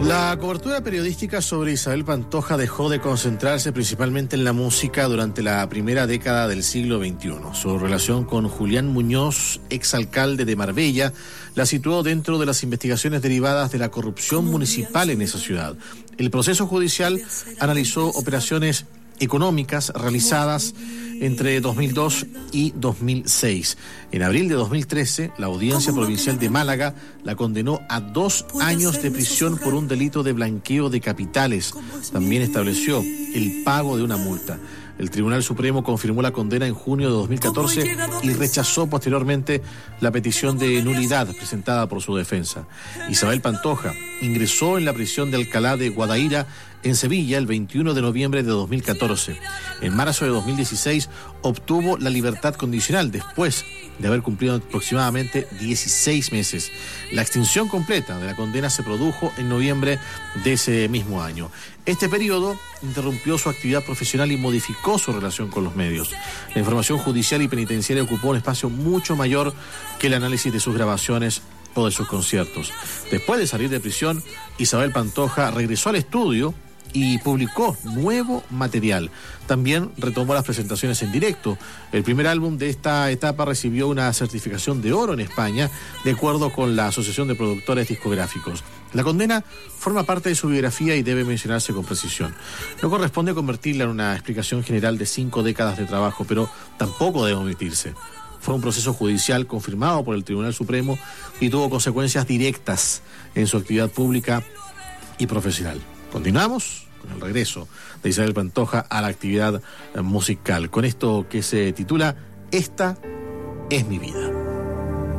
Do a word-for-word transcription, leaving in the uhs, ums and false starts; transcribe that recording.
La cobertura periodística sobre Isabel Pantoja dejó de concentrarse principalmente en la música durante la primera década del siglo veintiuno. Su relación con Julián Muñoz, exalcalde de Marbella, la situó dentro de las investigaciones derivadas de la corrupción municipal en esa ciudad. El proceso judicial analizó operaciones económicas realizadas entre dos mil dos y dos mil seis. En abril de dos mil trece, la Audiencia Provincial de Málaga la condenó a dos años de prisión por un delito de blanqueo de capitales. También estableció el pago de una multa. El Tribunal Supremo confirmó la condena en junio de dos mil catorce y rechazó posteriormente la petición de nulidad presentada por su defensa. Isabel Pantoja ingresó en la prisión de Alcalá de Guadaíra, en Sevilla, el veintiuno de noviembre de dos mil catorce. En marzo de dos mil dieciséis obtuvo la libertad condicional después de haber cumplido aproximadamente dieciséis meses. La extinción completa de la condena se produjo en noviembre de ese mismo año. Este periodo interrumpió su actividad profesional y modificó su relación con los medios. La información judicial y penitenciaria ocupó un espacio mucho mayor que el análisis de sus grabaciones o de sus conciertos. Después de salir de prisión, Isabel Pantoja regresó al estudio y publicó nuevo material. También retomó las presentaciones en directo. El primer álbum de esta etapa recibió una certificación de oro en España, de acuerdo con la Asociación de Productores Discográficos. La condena forma parte de su biografía y debe mencionarse con precisión. No corresponde convertirla en una explicación general de cinco décadas de trabajo, pero tampoco debe omitirse. Fue un proceso judicial confirmado por el Tribunal Supremo y tuvo consecuencias directas en su actividad pública y profesional. Continuamos con el regreso de Isabel Pantoja a la actividad musical, con esto que se titula Esta es mi vida.